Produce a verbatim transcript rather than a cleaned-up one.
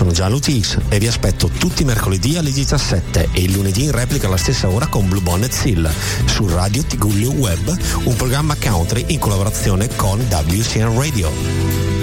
sono Gianluca X e vi aspetto tutti i mercoledì alle diciassette e il lunedì in replica alla stessa ora con Blue Bonnet Hill su Radio Tigullio Web, un programma country in collaborazione con W C N Radio.